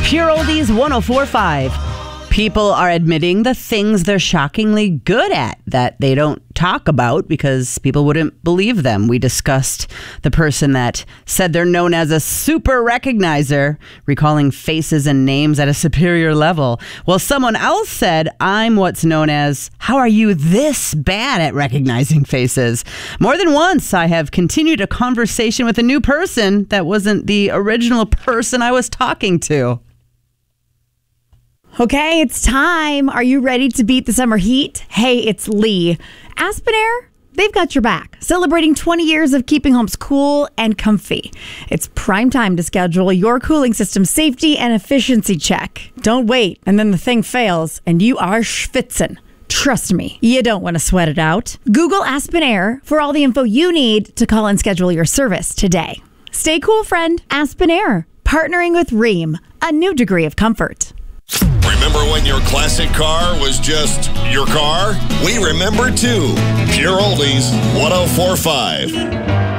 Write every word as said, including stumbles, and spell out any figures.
Pure Oldies one oh four point five. People are admitting the things they're shockingly good at that they don't talk about because people wouldn't believe them. We discussed the person that said they're known as a super recognizer, recalling faces and names at a superior level. Well, someone else said, I'm what's known as, how are you this bad at recognizing faces? More than once, I have continued a conversation with a new person that wasn't the original person I was talking to. Okay, it's time. Are you ready to beat the summer heat? Hey, it's Lee. Aspen Air, they've got your back, celebrating twenty years of keeping homes cool and comfy. It's prime time to schedule your cooling system safety and efficiency check. Don't wait, and then the thing fails, and you are schwitzen. Trust me, you don't want to sweat it out. Google Aspen Air for all the info you need to call and schedule your service today. Stay cool, friend. Aspen Air, partnering with Rheem, a new degree of comfort. Remember when your classic car was just your car? We remember too. Pure Oldies one oh four point five.